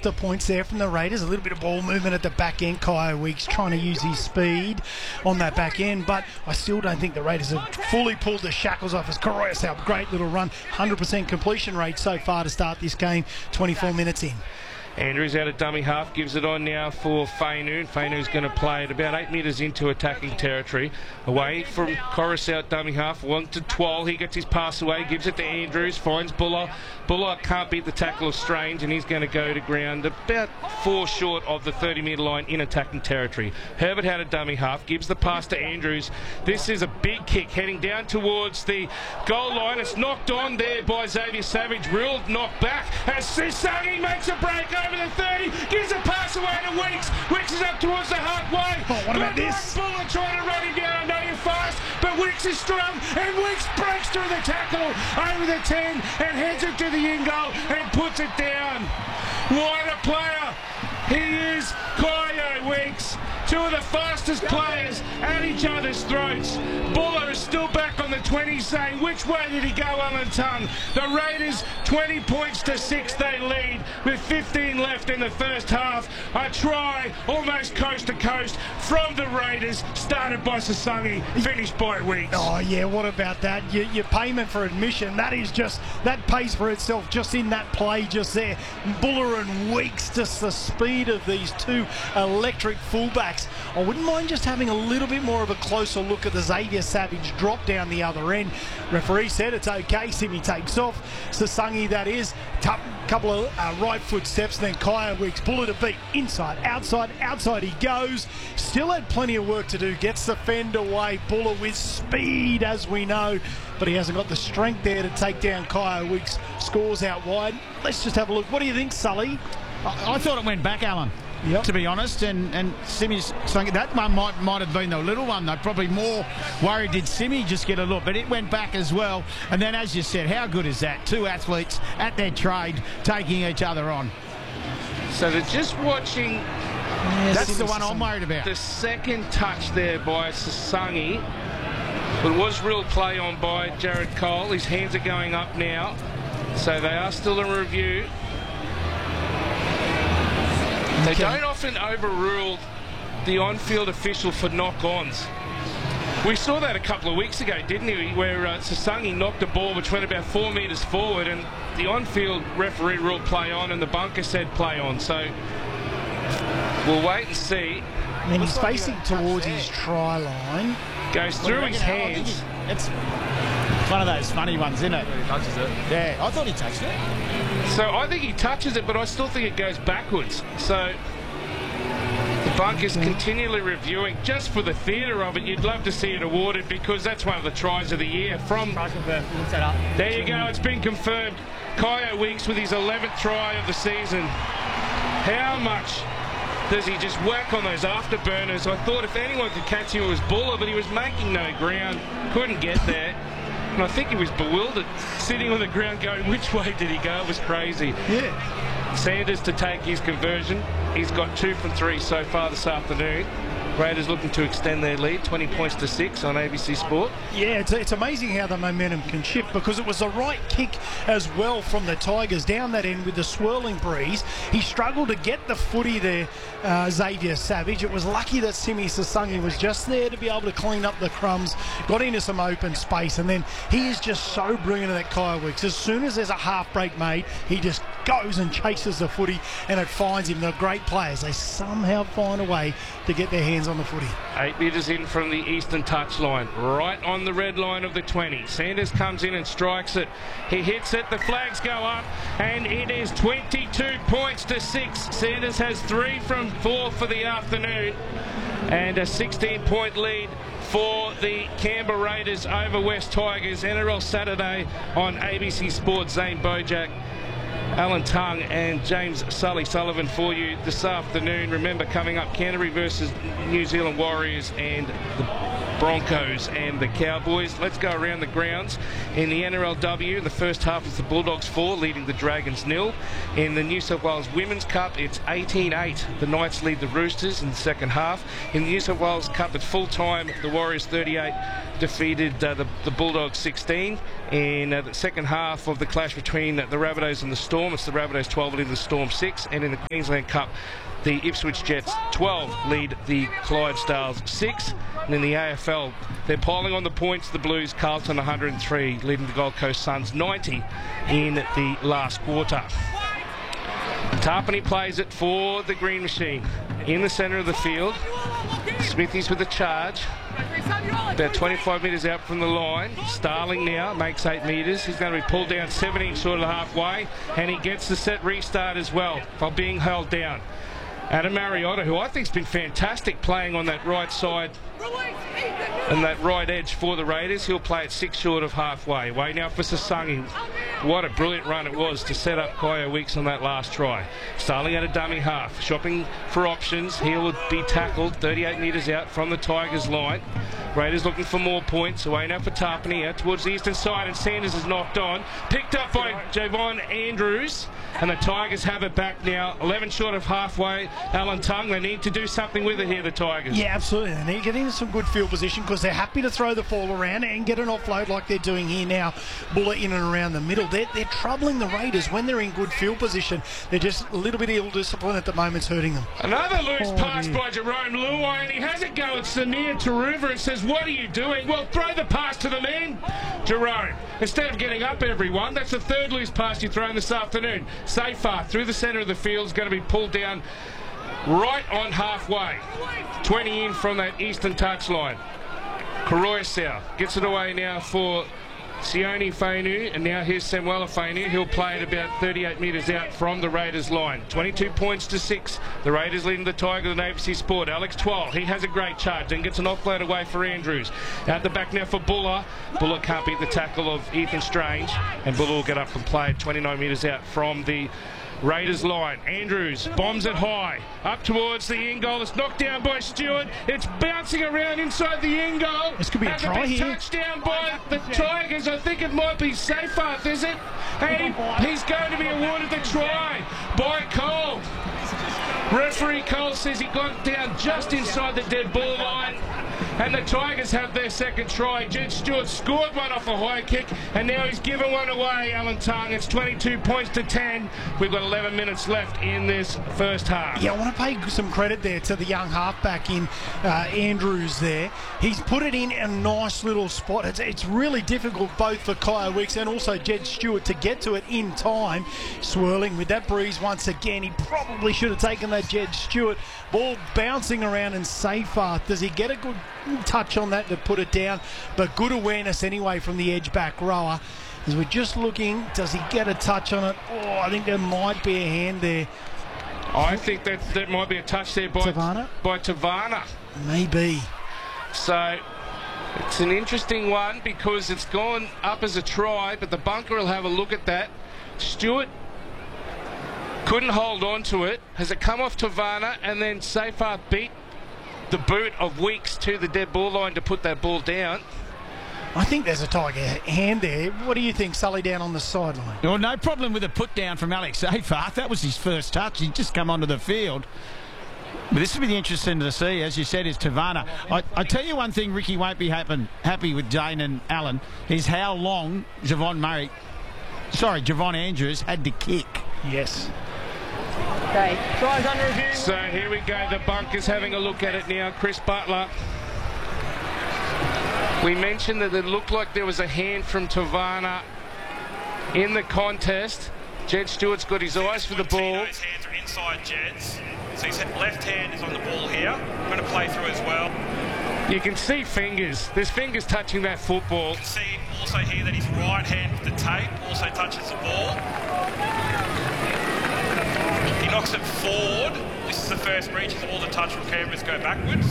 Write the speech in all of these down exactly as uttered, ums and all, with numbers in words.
extra points there from the Raiders. A little bit of ball movement at the back end. Kaya Weeks trying to use his speed on that back end, but I still don't think the Raiders have fully pulled the shackles off as Koroisau, great little run, one hundred percent completion rate so far to start this game, twenty-four minutes in. Andrews out of dummy half, gives it on now for Fainu. Fainu's going to play it about eight metres into attacking territory. Away from Koroisau at dummy half, one to Twal. He gets his pass away, gives it to Andrews, finds Buller. Buller can't beat the tackle of Strange, and he's going to go to ground about four short of the thirty metre line in attacking territory. Herbert had a dummy half, gives the pass to Andrews. This is a big kick heading down towards the goal line. It's knocked on there by Xavier Savage. Real knocked back as Sisangi makes a break over the thirty, gives a pass away to Weeks. Weeks is up towards the halfway. Oh, what about but this? Buller trying to run him down. I know you're fast, but Weeks is strong, and Weeks breaks through the tackle over the ten and heads it to the in goal and puts it down. What a player! He is Kaya Weeks. Two of the fastest players at each other's throats. Buller is still back on the twenty, saying, which way did he go, Alan Tongue? The Raiders twenty points to six, they lead with fifteen left in the first half. A try almost coast to coast from the Raiders, started by Sasangi, finished by Weeks. Oh yeah, what about that? Your, your payment for admission, that is just, that pays for itself just in that play just there. Buller and Weeks, just the speed of these two electric fullbacks. I wouldn't mind just having a little bit more of a closer look at the Xavier Savage drop down the other end. Referee said it's okay. Simi takes off. Sasangi, that is. Couple of uh, right foot steps, then Kaya Weeks, Buller to beat. Inside, outside, outside he goes. Still had plenty of work to do. Gets the fend away. Buller with speed, as we know, but he hasn't got the strength there to take down Kaya Weeks. Scores out wide. Let's just have a look. What do you think, Sully? I, I thought it went back, Alan. Yep. To be honest, and and Simi's saying that one might might have been the little one. They're probably more worried did Simi just get a look, but it went back as well. And then, as you said, how good is that? Two athletes at their trade, taking each other on. So they're just watching. Yeah, that's Simi the one Sasangi. I'm worried about. The second touch there by Sasangi, but it was real play on by Jared Cole. His hands are going up now, so they are still in review. They don't often overrule the on-field official for knock-ons. We saw that a couple of weeks ago, didn't we, where uh, Sasangi knocked a ball which went about four metres forward, and the on-field referee ruled play on and the bunker said play on. So we'll wait and see. I mean, he's facing towards his try line. Goes through his hands. It's one of those funny ones, isn't it? He touches it. Yeah, I thought he touched it. So I think he touches it, but I still think it goes backwards. So the bunker's continually reviewing just for the theatre of it. You'd love to see it awarded because that's one of the tries of the year. From there you go, it's been confirmed. Kaya Weeks with his eleventh try of the season. How much does he just whack on those afterburners? I thought if anyone could catch him it was Buller, but he was making no ground, couldn't get there. And I think he was bewildered, sitting on the ground going, which way did he go? It was crazy. Yeah. Sanders to take his conversion. He's got two from three so far this afternoon. Raiders looking to extend their lead, twenty points to six on A B C Sport. Yeah, it's, it's amazing how the momentum can shift because it was the right kick as well from the Tigers down that end with the swirling breeze. He struggled to get the footy there, uh, Xavier Savage. It was lucky that Simi Sasangi was just there to be able to clean up the crumbs, got into some open space, and then he is just so brilliant at that Kaya Weeks. As soon as there's a half break made, he just goes and chases the footy and it finds him. They're great players. They somehow find a way to get their hands on the footy. Eight metres in from the eastern touchline, right on the red line of the twenty. Sanders comes in and strikes it. He hits it, the flags go up, and it is twenty-two points to six. Sanders has three from four for the afternoon, and a sixteen point lead for the Canberra Raiders over West Tigers. N R L Saturday on A B C Sport. Zane Bojack, Alan Tongue and James Sully Sullivan for you this afternoon. Remember, coming up, Canterbury versus New Zealand Warriors and the Broncos and the Cowboys. Let's go around the grounds. In the N R L W, in the first half, it's the Bulldogs four, leading the Dragons nil. In the New South Wales Women's Cup, it's eighteen eight. The Knights lead the Roosters in the second half. In the New South Wales Cup, at full time, the Warriors thirty-eight defeated uh, the, the Bulldogs sixteen. In uh, the second half of the clash between uh, the Rabbitohs and the Storm, it's the Rabbitohs twelve leading the Storm six. And in the Queensland Cup, the Ipswich Jets twelve lead the Clydesdales six. And in the A F L, they're piling on the points. The Blues, Carlton one hundred three, leading the Gold Coast Suns ninety in the last quarter. Tarpany plays it for the Green Machine. In the centre of the field, Smithies with the charge. About twenty-five metres out from the line. Starling now makes eight metres. He's going to be pulled down seventeen short of the halfway. And he gets the set restart as well while being held down. Adam Mariota, who I think's been fantastic playing on that right side and that right edge for the Raiders. He'll play it six short of halfway. Way now for Sasungi. What a brilliant run it was to set up Kaya Weeks on that last try. Starling at a dummy half, shopping for options. He'll be tackled thirty-eight metres out from the Tigers line. Raiders looking for more points. Away now for Tarpany, out towards the eastern side, and Sanders is knocked on. Picked up by Javon Andrews, and the Tigers have it back now. eleven short of halfway. Alan Tongue, they need to do something with it here, the Tigers. Yeah, absolutely. They need to get into some good field position because they're happy to throw the ball around and get an offload like they're doing here now. Buller in and around the middle. They're, they're troubling the Raiders when they're in good field position. They're just a little bit ill-disciplined at the moment. It's hurting them. Another loose oh, pass dear. by Jerome Luai, and he has a go at Samir Taruva and says, what are you doing? Well, throw the pass to the men, Jerome. Instead of getting up, everyone. That's the third loose pass you've thrown this afternoon. Safar through the centre of the field is going to be pulled down right on halfway. twenty in from that eastern touchline. Karoisau gets it away now for Sione Fainu, and now here's Samuela Fainu. He'll play it about thirty-eight metres out from the Raiders line. twenty-two points to six. The Raiders leading the Tigers and A B C Sport. Alex Twal, he has a great charge and gets an offload away for Andrews. Out the back now for Buller. Buller can't beat the tackle of Ethan Strange, and Buller will get up and play it twenty-nine metres out from the Raiders line. Andrews bombs it high up towards the in goal. It's knocked down by Stewart. It's bouncing around inside the in goal. This could be a try here. Touchdown by the Tigers. I think it might be Seyfarth, is it? And he, he's going to be awarded the try by Cole. Referee Cole says he got down just inside the dead ball line. And the Tigers have their second try. Jed Stewart scored one off a high kick, and now he's given one away, Alan Tongue. It's twenty-two points to ten. We've got eleven minutes left in this first half. Yeah, I want to pay some credit there to the young halfback in uh, Andrews there. He's put it in a nice little spot. It's, it's really difficult both for Kaya Weeks and also Jed Stewart to get to it in time. Swirling with that breeze once again. He probably should have taken that Jed Stewart. Ball bouncing around, and Seyfarth, does he get a good touch on that to put it down? But good awareness anyway from the edge back rower. As we're just looking, does he get a touch on it? Oh, I think there might be a hand there. I think that that might be a touch there by Tavana. by Tavana. Maybe. So it's an interesting one because it's gone up as a try, but the bunker will have a look at that. Stewart couldn't hold on to it. Has it come off Tavana, and then Seyfarth beat the boot of Weeks to the dead ball line to put that ball down? I think there's a Tiger hand there. What do you think, Sully, down on the sideline? Well, no problem with a put down from Alex Seyfarth. That was his first touch. He'd just come onto the field. But this will be interesting to see, as you said, is Tavana. I, I tell you one thing, Ricky won't be happen, happy with Jane and Alan, is how long Javon Murray, sorry, Javon Andrews had to kick. Yes. Okay, tries under review. So here we go. The bunker's having a look at it now. Chris Butler. We mentioned that it looked like there was a hand from Tavana in the contest. Jed Stewart's got his eyes for the ball. His hands are inside Jed's. So his left hand is on the ball here. I'm going to play through as well. You can see fingers. There's fingers touching that football. You can see also here that his right hand with the tape also touches the ball. He knocks it forward. This is the first breach, as all the touch from cameras go backwards.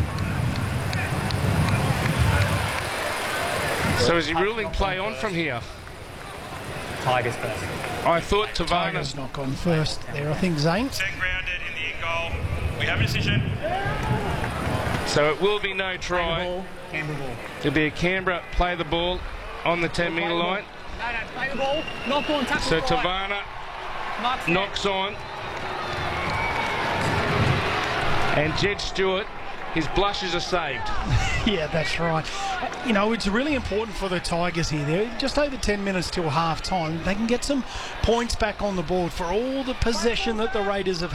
So is he ruling play on from here? Tigers first. I thought Tavana. Tigers not gone first there, I think, Zane. Ten grounded in the in goal. We have a decision. So it will be no try. Canberra ball. It'll be a Canberra play the ball on the ten metre line. No, no, play the ball. Knock on, tackle. So right. Tavana Mark's knocks on. And Jed Stewart, his blushes are saved. Yeah, that's right. You know, it's really important for the Tigers here. They're just over ten minutes till half time. They can get some points back on the board for all the possession that the Raiders have